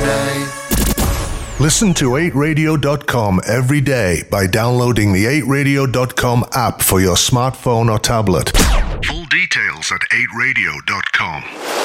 day. Listen to 8radio.com every day by downloading the 8radio.com app for your smartphone or tablet. Full details at 8radio.com.